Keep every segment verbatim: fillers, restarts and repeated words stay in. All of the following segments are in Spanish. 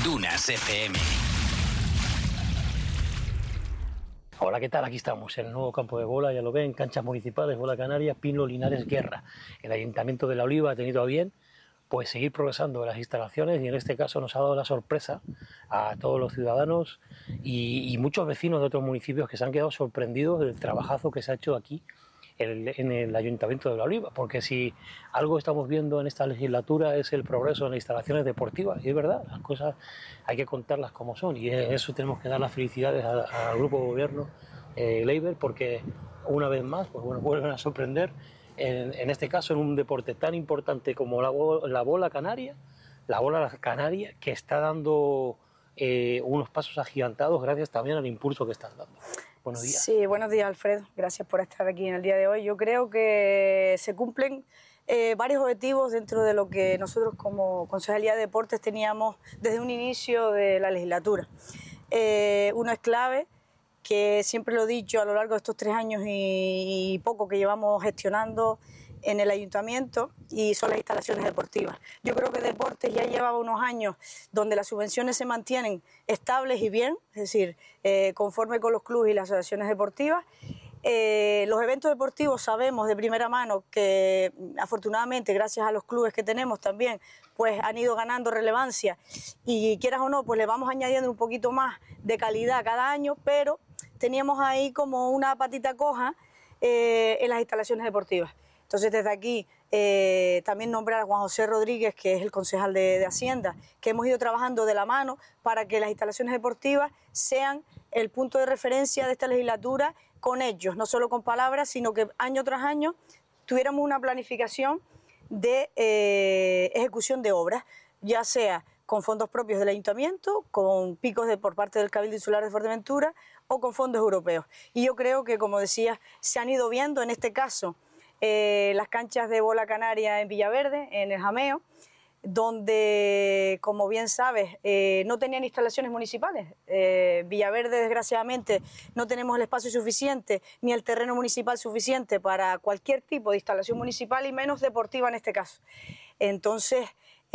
Dunas F M. Hola, ¿qué tal? Aquí estamos en el nuevo campo de bola, ya lo ven, canchas municipales, Bola Canaria, Pino Linares Guerra. El Ayuntamiento de La Oliva ha tenido a bien pues seguir progresando en las instalaciones y en este caso nos ha dado la sorpresa a todos los ciudadanos y, y muchos vecinos de otros municipios que se han quedado sorprendidos del trabajazo que se ha hecho aquí en el, en el Ayuntamiento de La Oliva, porque si algo estamos viendo en esta legislatura es el progreso en las instalaciones deportivas, y es verdad, las cosas hay que contarlas como son, y eso tenemos que dar las felicidades al, al grupo de gobierno eh, Labour, porque una vez más pues bueno, vuelven a sorprender, en, en este caso en un deporte tan importante como la, la bola canaria, la bola canaria que está dando eh, unos pasos agigantados gracias también al impulso que están dando. Buenos días. Sí, buenos días, Alfredo. Gracias por estar aquí en el día de hoy. Yo creo que se cumplen eh, varios objetivos dentro de lo que nosotros como Concejalía de Deportes teníamos desde un inicio de la legislatura. Eh, uno es clave, que siempre lo he dicho a lo largo de estos tres años y, y poco que llevamos gestionando en el ayuntamiento, y son las instalaciones deportivas. Yo creo que Deportes ya llevaba unos años donde las subvenciones se mantienen estables y bien, es decir, eh, conforme con los clubes y las asociaciones deportivas. Eh, los eventos deportivos sabemos de primera mano que afortunadamente gracias a los clubes que tenemos también pues han ido ganando relevancia y quieras o no pues le vamos añadiendo un poquito más de calidad cada año, pero teníamos ahí como una patita coja eh, en las instalaciones deportivas. Entonces, desde aquí, eh, también nombrar a Juan José Rodríguez, que es el concejal de, de Hacienda, que hemos ido trabajando de la mano para que las instalaciones deportivas sean el punto de referencia de esta legislatura con ellos, no solo con palabras, sino que año tras año tuviéramos una planificación de eh, ejecución de obras, ya sea con fondos propios del ayuntamiento, con picos de, por parte del Cabildo Insular de Fuerteventura o con fondos europeos. Y yo creo que, como decía, se han ido viendo en este caso Eh, las canchas de bola canaria en Villaverde, en el Jameo, donde, como bien sabes, eh, no tenían instalaciones municipales. Eh, Villaverde, desgraciadamente, no tenemos el espacio suficiente ni el terreno municipal suficiente para cualquier tipo de instalación municipal y menos deportiva en este caso. Entonces,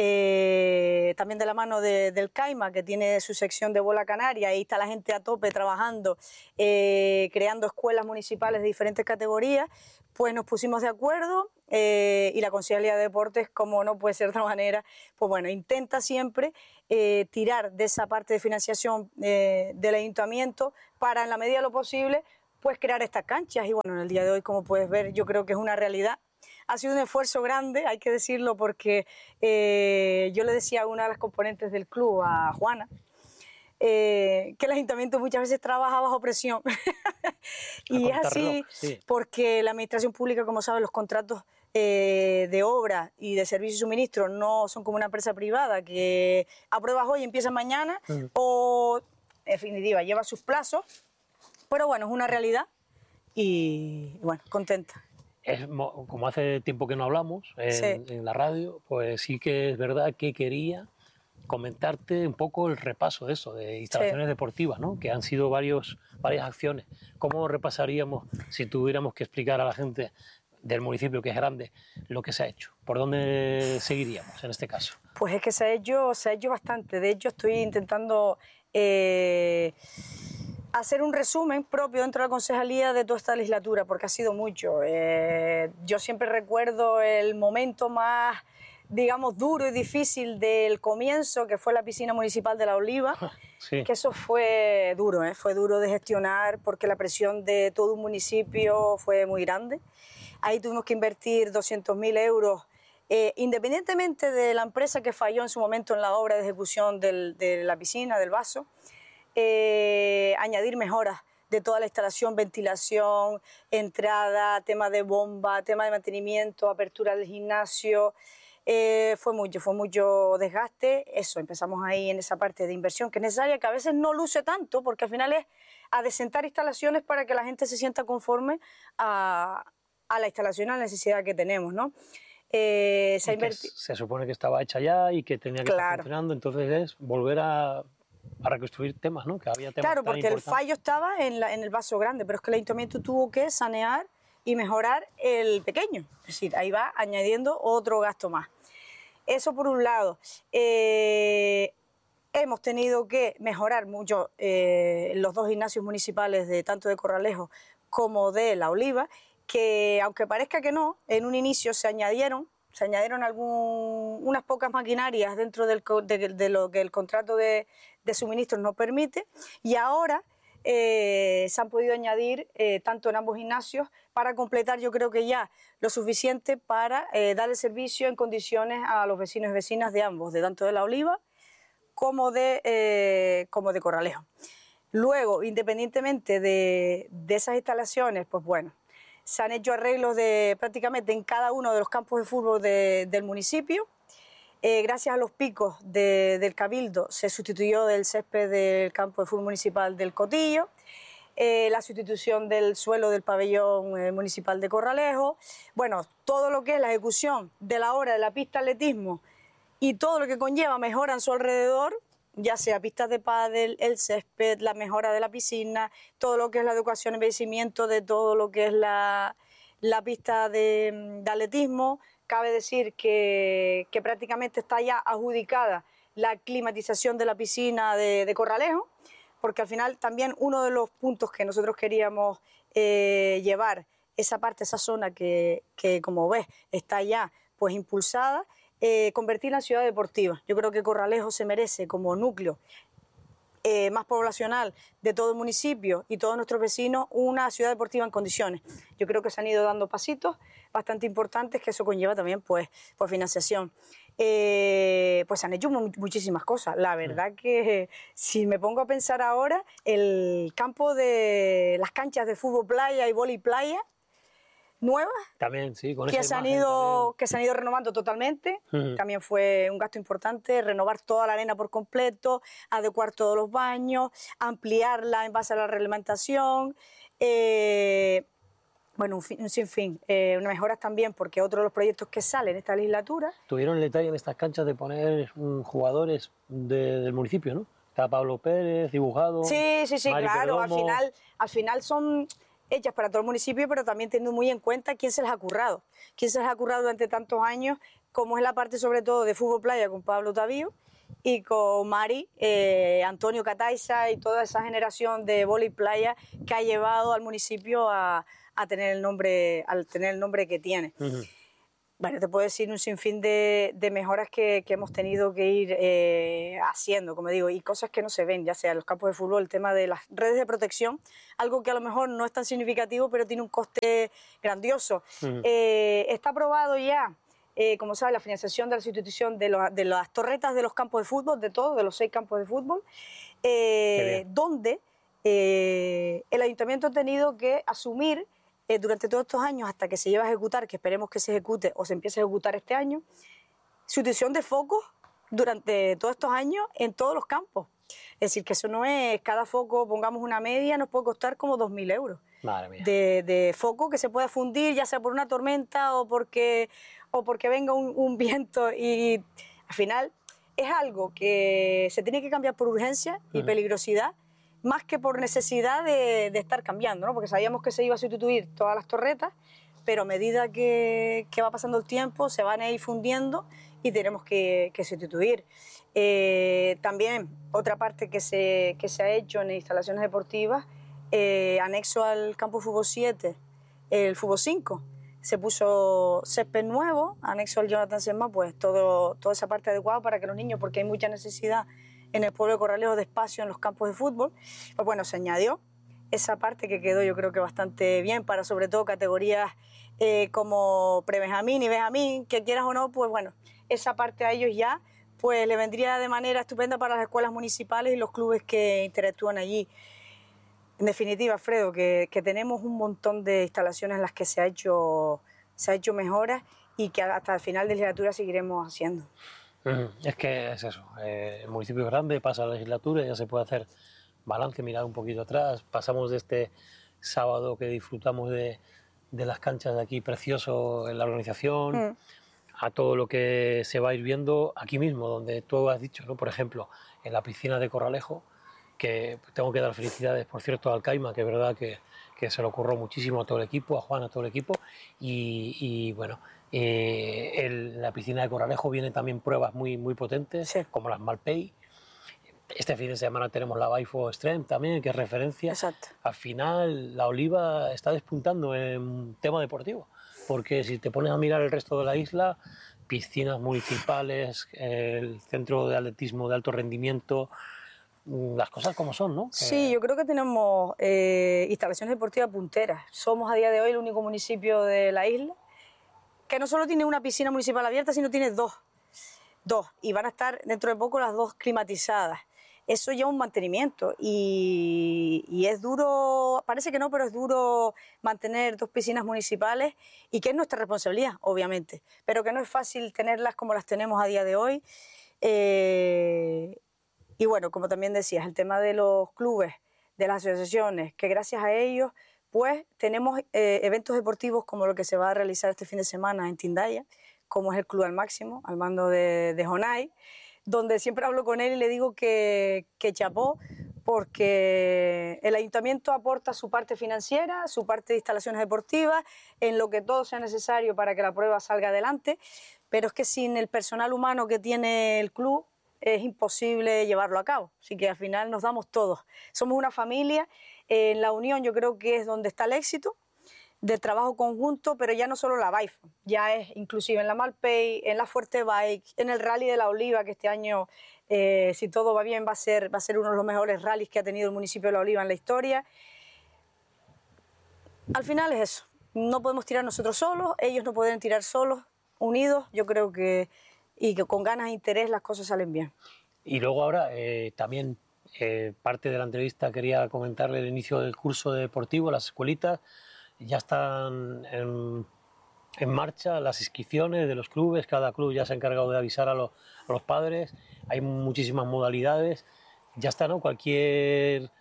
Eh, también de la mano de, del CAIMA, que tiene su sección de bola canaria, ahí está la gente a tope trabajando, eh, creando escuelas municipales de diferentes categorías, pues nos pusimos de acuerdo eh, y la Concejalía de Deportes, como no puede ser de otra manera, pues bueno, intenta siempre eh, tirar de esa parte de financiación eh, del ayuntamiento para, en la medida de lo posible, pues crear estas canchas. Y bueno, en el día de hoy, como puedes ver, yo creo que es una realidad. Ha sido un esfuerzo grande, hay que decirlo, porque eh, yo le decía a una de las componentes del club, a Juana, eh, que el ayuntamiento muchas veces trabaja bajo presión. Y es así sí. Porque la administración pública, como sabes, los contratos eh, de obra y de servicio y suministro no son como una empresa privada que apruebas hoy y empieza mañana, uh-huh. o, en definitiva, lleva sus plazos. Pero bueno, es una realidad y, bueno, contenta. Es, como hace tiempo que no hablamos en, sí. en la radio, pues sí que es verdad que quería comentarte un poco el repaso de eso, de instalaciones sí. deportivas, ¿no? Que han sido varios, varias acciones. ¿Cómo repasaríamos si tuviéramos que explicar a la gente del municipio, que es grande, lo que se ha hecho? ¿Por dónde seguiríamos en este caso? Pues es que se ha hecho, se ha hecho bastante. De hecho, estoy intentando Eh, hacer un resumen propio dentro de la concejalía de toda esta legislatura, porque ha sido mucho. Eh, yo siempre recuerdo el momento más, digamos, duro y difícil del comienzo, que fue la piscina municipal de La Oliva, sí. que eso fue duro, ¿eh? Fue duro de gestionar porque la presión de todo un municipio fue muy grande. Ahí tuvimos que invertir doscientos mil euros, eh, independientemente de la empresa que falló en su momento en la obra de ejecución del, de la piscina, del vaso. Eh, añadir mejoras de toda la instalación, ventilación, entrada, tema de bomba, tema de mantenimiento, apertura del gimnasio. Eh, fue mucho, fue mucho desgaste. Eso, empezamos ahí en esa parte de inversión que es necesaria, que a veces no luce tanto, porque al final es adecentar instalaciones para que la gente se sienta conforme a, a la instalación, a la necesidad que tenemos, ¿no? Eh, se, ha invertido... se supone que estaba hecha ya y que tenía que claro. estar funcionando, entonces es volver a... a reconstruir temas, ¿no? Que había temas claro, porque tan el fallo estaba en, la, en el vaso grande, pero es que el ayuntamiento tuvo que sanear y mejorar el pequeño. Es decir, ahí va añadiendo otro gasto más. Eso por un lado. Eh, Hemos tenido que mejorar mucho eh, los dos gimnasios municipales, de tanto de Corralejo como de La Oliva, que aunque parezca que no, en un inicio se añadieron, se añadieron algún, unas pocas maquinarias dentro del, de, de lo que el contrato de, de suministros nos permite, y ahora eh, se han podido añadir eh, tanto en ambos gimnasios para completar, yo creo que ya lo suficiente para eh, dar el servicio en condiciones a los vecinos y vecinas de ambos, de tanto de La Oliva como de, eh, como de Corralejo. Luego, independientemente de, de esas instalaciones, pues bueno, se han hecho arreglos de, prácticamente en cada uno de los campos de fútbol de, del municipio. Eh, gracias a los picos de, del Cabildo se sustituyó del césped del campo de fútbol municipal del Cotillo, eh, la sustitución del suelo del pabellón eh, municipal de Corralejo. Bueno, todo lo que es la ejecución de la obra de la pista de atletismo y todo lo que conlleva mejora en su alrededor, ya sea pistas de pádel, el césped, la mejora de la piscina, todo lo que es la adecuación y embellecimiento de todo lo que es la, la pista de, de atletismo. Cabe decir que, que prácticamente está ya adjudicada la climatización de la piscina de, de Corralejo, porque al final también uno de los puntos que nosotros queríamos eh, llevar, esa parte, esa zona que, que como ves está ya pues impulsada, Eh, convertirla en ciudad deportiva. Yo creo que Corralejo se merece como núcleo eh, más poblacional de todo el municipio y todos nuestros vecinos una ciudad deportiva en condiciones. Yo creo que se han ido dando pasitos bastante importantes, que eso conlleva también pues, por financiación. Eh, pues se han hecho mu muchísimas cosas. La verdad que si me pongo a pensar ahora, el campo de las canchas de fútbol playa y vóley playa nuevas, también, sí, con que, esa se han imagen ido, que se han ido renovando totalmente. Uh-huh. También fue un gasto importante, renovar toda la arena por completo, adecuar todos los baños, ampliarla en base a la reglamentación, eh, bueno, un, fin, un sinfín, eh, unas mejoras también, porque otro de los proyectos que salen en esta legislatura... Tuvieron el detalle en estas canchas de poner um, jugadores de, del municipio, ¿no? Está Pablo Pérez, dibujado... Sí, sí, sí, Mari claro, Perdomo. al final, al final son... hechas para todo el municipio, pero también teniendo muy en cuenta quién se les ha currado, quién se les ha currado durante tantos años, como es la parte sobre todo de fútbol playa con Pablo Tavío y con Mari, eh, Antonio Cataiza y toda esa generación de vóley playa que ha llevado al municipio a, a tener el nombre, al tener el nombre que tiene. Uh-huh. Bueno, te puedo decir un sinfín de, de mejoras que, que hemos tenido que ir eh, haciendo, como digo, y cosas que no se ven, ya sea en los campos de fútbol, el tema de las redes de protección, algo que a lo mejor no es tan significativo, pero tiene un coste grandioso. Uh-huh. eh, está aprobado ya, eh, como sabes, la financiación de la sustitución de, lo, de las torretas de los campos de fútbol, de todos, de los seis campos de fútbol, eh, donde eh, el ayuntamiento ha tenido que asumir Eh, durante todos estos años, hasta que se lleve a ejecutar, que esperemos que se ejecute o se empiece a ejecutar este año, sustitución de focos durante todos estos años en todos los campos. Es decir, que eso no es, cada foco, pongamos una media, nos puede costar como dos mil euros. Madre mía. De, de foco que se pueda fundir, ya sea por una tormenta o porque, o porque venga un, un viento, y al final es algo que se tiene que cambiar por urgencia y uh-huh. peligrosidad, más que por necesidad de, de estar cambiando, ¿no? Porque sabíamos que se iba a sustituir todas las torretas, pero a medida que, que va pasando el tiempo se van a ir fundiendo y tenemos que, que sustituir. Eh, también otra parte que se, que se ha hecho en instalaciones deportivas, eh, anexo al campo Fútbol siete, el Fútbol cinco, se puso césped nuevo, anexo al Jonathan Sesma, pues todo, toda esa parte adecuada para que los niños, porque hay mucha necesidad en el pueblo de Corralejo de espacio en los campos de fútbol, pues bueno, se añadió esa parte que quedó yo creo que bastante bien para sobre todo categorías eh, como pre-Benjamín y Benjamín, que quieras o no, pues bueno, esa parte a ellos ya pues le vendría de manera estupenda para las escuelas municipales y los clubes que interactúan allí. En definitiva, Alfredo, que, que tenemos un montón de instalaciones en las que se ha hecho, se ha hecho mejoras y que hasta el final de la legislatura seguiremos haciendo. Es que es eso, eh, el municipio es grande, pasa la legislatura, ya se puede hacer balance, mirar un poquito atrás. Pasamos de este sábado que disfrutamos de, de las canchas de aquí, precioso en la organización, mm. a todo lo que se va a ir viendo aquí mismo, donde tú has dicho, ¿no? Por ejemplo, en la piscina de Corralejo, que tengo que dar felicidades, por cierto, al Caima, que es verdad que, que se le ocurrió muchísimo a todo el equipo, a Juan, a todo el equipo, y, y bueno, eh, el, la piscina de Corralejo vienen también pruebas muy, muy potentes, sí. como las Malpey, Este fin de semana tenemos la Baifo Extreme también, que es referencia. Exacto. Al final, la Oliva está despuntando en tema deportivo, porque si te pones a mirar el resto de la isla, piscinas municipales, el centro de atletismo de alto rendimiento, las cosas como son, ¿no? Sí, que... yo creo que tenemos eh, instalaciones deportivas punteras. Somos a día de hoy el único municipio de la isla que no solo tiene una piscina municipal abierta, sino tiene dos. Dos. Y van a estar dentro de poco las dos climatizadas. Eso lleva un mantenimiento y, y es duro, parece que no, pero es duro mantener dos piscinas municipales y que es nuestra responsabilidad, obviamente, pero que no es fácil tenerlas como las tenemos a día de hoy. Eh, y bueno, como también decías, el tema de los clubes, de las asociaciones, que gracias a ellos pues tenemos eh, eventos deportivos como lo que se va a realizar este fin de semana en Tindaya, como es el Club al Máximo, al mando de, de Jonay, donde siempre hablo con él y le digo que, que chapó, porque el ayuntamiento aporta su parte financiera, su parte de instalaciones deportivas, en lo que todo sea necesario para que la prueba salga adelante, pero es que sin el personal humano que tiene el club es imposible llevarlo a cabo, así que al final nos damos todos. Somos una familia, en la unión yo creo que es donde está el éxito del trabajo conjunto, pero ya no solo la Baifo, ya es inclusive en la Malpey, en la Fuerte Bike, en el Rally de la Oliva, que este año, eh, si todo va bien, va a ser, va a ser uno de los mejores rallies que ha tenido el municipio de La Oliva en la historia. Al final es eso, no podemos tirar nosotros solos, ellos no pueden tirar solos, unidos, yo creo que, y que con ganas e interés las cosas salen bien. Y luego ahora eh, también eh, parte de la entrevista quería comentarle el inicio del curso deportivo, las escuelitas. Ya están en, en marcha las inscripciones de los clubes, cada club ya se ha encargado de avisar a, lo, a los padres, hay muchísimas modalidades, ya está, ¿no? Cualquier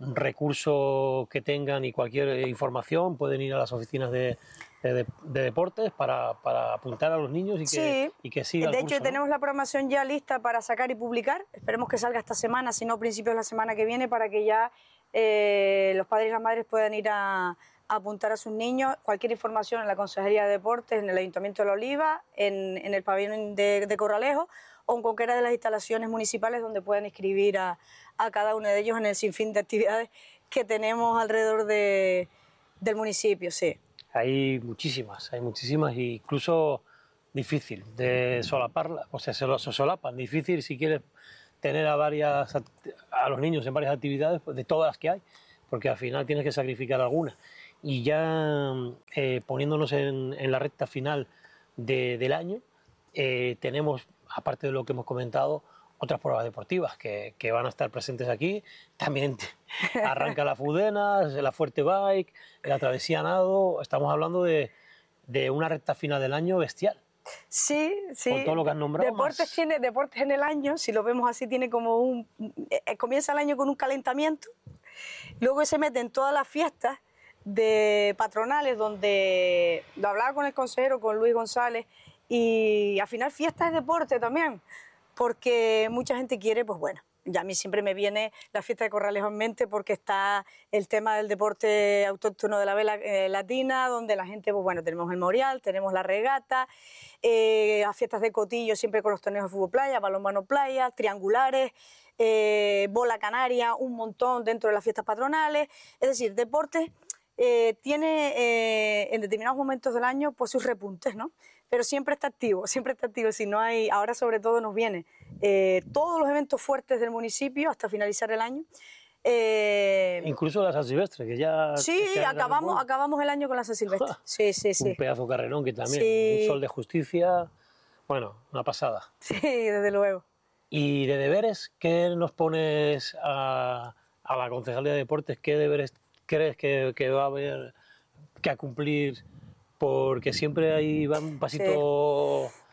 recurso que tengan y cualquier información pueden ir a las oficinas de, de, de deportes para, para apuntar a los niños y que, sí, y que sigan de el hecho curso, tenemos ¿no? la programación ya lista para sacar y publicar, esperemos que salga esta semana, si no principios de la semana que viene, para que ya eh, los padres y las madres puedan ir a a apuntar a sus niños. Cualquier información en la Consejería de Deportes, en el Ayuntamiento de La Oliva, en, en el pabellón de, de Corralejo o en cualquiera de las instalaciones municipales donde puedan inscribir a, a cada uno de ellos en el sinfín de actividades que tenemos alrededor de, del municipio, sí. Hay muchísimas, hay muchísimas, e incluso difícil de solaparla, o sea, se, lo, se solapan, difícil si quieres tener a, varias, a los niños en varias actividades, pues de todas las que hay, porque al final tienes que sacrificar algunas. Y ya eh, poniéndonos en, en la recta final de, del año, eh, tenemos, aparte de lo que hemos comentado, otras pruebas deportivas que, que van a estar presentes aquí. También arranca la Fudena, la Fuerte Bike, la Travesía Nado. Estamos hablando de, de una recta final del año bestial. Sí, sí. Con todo lo que has nombrado. Deportes, más... tiene, deportes en el año, si lo vemos así, tiene como un... Eh, comienza el año con un calentamiento, luego se meten todas las fiestas de patronales, donde lo hablaba con el consejero, con Luis González, y al final fiestas de deporte también, porque mucha gente quiere, pues bueno, ya a mí siempre me viene la fiesta de Corralejo en mente porque está el tema del deporte autóctono de la vela eh, latina, donde la gente, pues bueno, tenemos el Memorial, tenemos la regata, eh, las fiestas de Cotillo siempre con los torneos de fútbol playa, balonmano playa, triangulares, eh, bola canaria, un montón dentro de las fiestas patronales, es decir, deportes eh, tiene eh, en determinados momentos del año pues sus repuntes, ¿no? Pero siempre está activo, siempre está activo. Si no hay, ahora sobre todo nos viene eh, todos los eventos fuertes del municipio hasta finalizar el año. Eh, Incluso la San Silvestre, que ya... Sí, este acabamos, acabamos el año con la San Silvestre. Sí, sí, sí. Un pedazo carrerón que también, sí. Un sol de justicia, bueno, una pasada. Sí, desde luego. Y de deberes, ¿qué nos pones a, a la Concejalía de Deportes? ¿Qué deberes crees que, que va a haber que a cumplir? Porque siempre ahí va un pasito sí.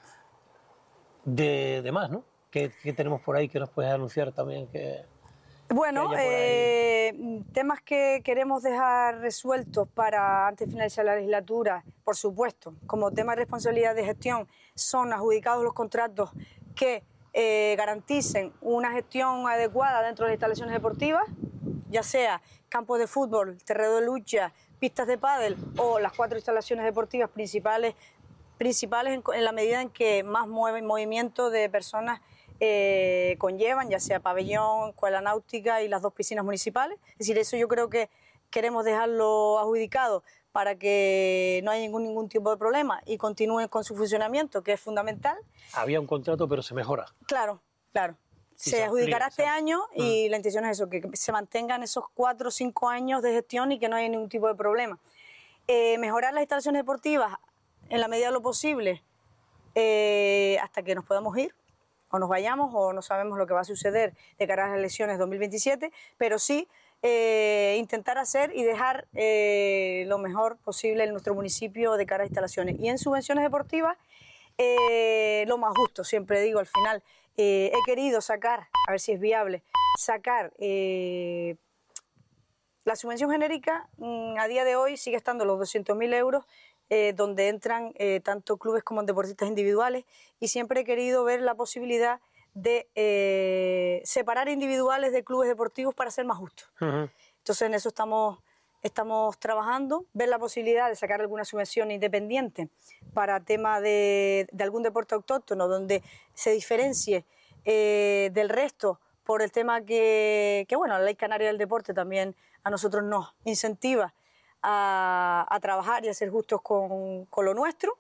de, de más, ¿no? ¿Qué, ¿Qué tenemos por ahí que nos puedes anunciar también? Que, bueno, que eh, temas que queremos dejar resueltos para antes de finalizar la legislatura, por supuesto, como tema de responsabilidad de gestión, son adjudicados los contratos que eh, garanticen una gestión adecuada dentro de las instalaciones deportivas, ya sea campos de fútbol, terreno de lucha, pistas de pádel o las cuatro instalaciones deportivas principales, principales en, en la medida en que más mueven movimiento de personas eh, conllevan, ya sea pabellón, escuela náutica y las dos piscinas municipales. Es decir, eso yo creo que queremos dejarlo adjudicado para que no haya ningún, ningún tipo de problema y continúen con su funcionamiento, que es fundamental. Había un contrato, pero se mejora. Claro, claro. Se, se adjudicará amplía, este se... año y mm. la intención es eso, que se mantengan esos cuatro o cinco años de gestión y que no haya ningún tipo de problema. Eh, mejorar las instalaciones deportivas en la medida de lo posible eh, hasta que nos podamos ir, o nos vayamos, o no sabemos lo que va a suceder de cara a las elecciones dos mil veintisiete, pero sí eh, intentar hacer y dejar eh, lo mejor posible en nuestro municipio de cara a instalaciones. Y en subvenciones deportivas, eh, lo más justo, siempre digo al final, eh, he querido sacar, a ver si es viable, sacar... Eh, la subvención genérica mmm, a día de hoy sigue estando los doscientos mil euros, eh, donde entran eh, tanto clubes como deportistas individuales, y siempre he querido ver la posibilidad de eh, separar individuales de clubes deportivos para ser más justos. Uh-huh. Entonces en eso estamos, estamos trabajando, ver la posibilidad de sacar alguna subvención independiente para tema de, de algún deporte autóctono donde se diferencie eh, del resto por el tema que, que, bueno, la Ley Canaria del Deporte también a nosotros nos incentiva a, a trabajar y a ser justos con, con lo nuestro,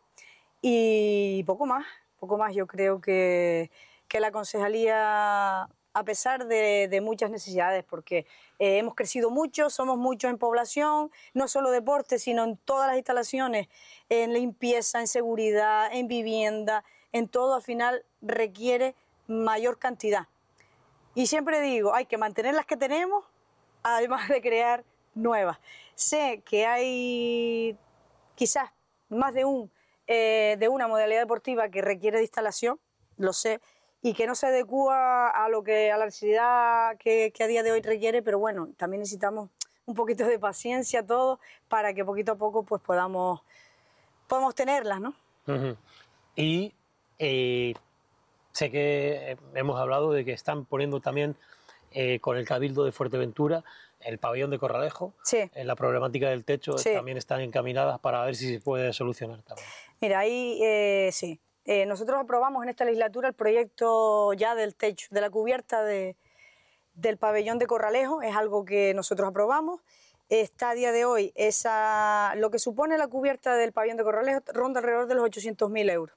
y poco más, poco más. Yo creo que, que la concejalía, a pesar de, de muchas necesidades, porque eh, hemos crecido mucho, somos muchos en población, no solo deporte, sino en todas las instalaciones, en limpieza, en seguridad, en vivienda, en todo, al final requiere mayor cantidad. Y siempre digo, hay que mantener las que tenemos, además de crear nuevas. Sé que hay quizás más de, un, eh, de una modalidad deportiva que requiere de instalación, lo sé, y que no se adecúa a, lo que, a la necesidad que, que a día de hoy requiere, pero bueno, también necesitamos un poquito de paciencia todos para que poquito a poco pues, podamos, podamos tenerlas, ¿no? Uh-huh. Y eh, sé que hemos hablado de que están poniendo también Eh, con el Cabildo de Fuerteventura, el pabellón de Corralejo, sí. en la problemática del techo, sí. también están encaminadas para ver si se puede solucionar también. Mira, ahí eh, sí. Eh, nosotros aprobamos en esta legislatura el proyecto ya del techo, de la cubierta de, del pabellón de Corralejo, es algo que nosotros aprobamos. Está a día de hoy, esa, lo que supone la cubierta del pabellón de Corralejo ronda alrededor de los ochocientos mil euros.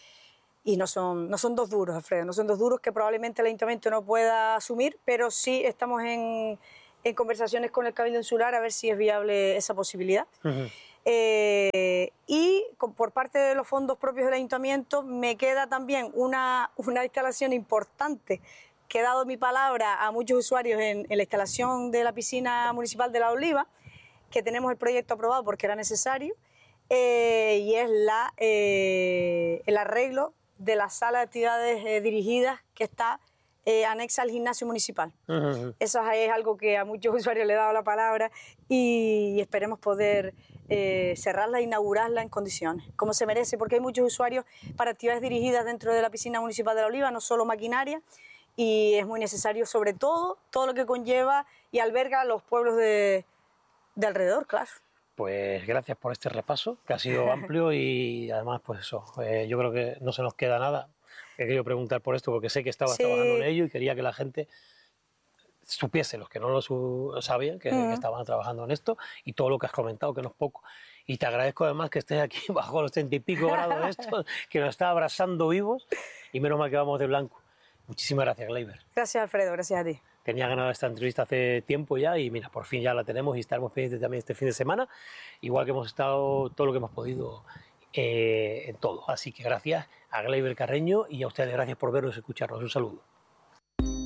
Y no son, no son dos duros, Alfredo, no son dos duros que probablemente el Ayuntamiento no pueda asumir, pero sí estamos en, en conversaciones con el Cabildo Insular a ver si es viable esa posibilidad. Uh-huh. eh, y con, por parte de los fondos propios del Ayuntamiento me queda también una, una instalación importante que he dado mi palabra a muchos usuarios en, en la instalación de la piscina municipal de La Oliva, que tenemos el proyecto aprobado porque era necesario, eh, y es la, eh, el arreglo de la sala de actividades eh, dirigidas que está eh, anexa al gimnasio municipal. Uh-huh. Eso es algo que a muchos usuarios le he dado la palabra y, y esperemos poder eh, cerrarla e inaugurarla en condiciones, como se merece, porque hay muchos usuarios para actividades dirigidas dentro de la piscina municipal de La Oliva, no solo maquinaria, y es muy necesario, sobre todo, todo lo que conlleva y alberga a los pueblos de, de alrededor, claro. Pues gracias por este repaso, que ha sido amplio y además, pues eso, eh, yo creo que no se nos queda nada. He querido preguntar por esto porque sé que estabas sí. trabajando en ello y quería que la gente supiese, los que no lo su sabían, que, uh-huh. que estaban trabajando en esto, y todo lo que has comentado, que no es poco. Y te agradezco además que estés aquí bajo los treinta y pico grados estos, que nos está abrasando vivos, y menos mal que vamos de blanco. Muchísimas gracias, Gleyber. Gracias, Alfredo, gracias a ti. Tenía ganado esta entrevista hace tiempo ya y mira, por fin ya la tenemos y estaremos pendientes también este fin de semana, igual que hemos estado todo lo que hemos podido eh, en todo. Así que gracias a Gleyber Carreño y a ustedes gracias por vernos y escucharnos. Un saludo.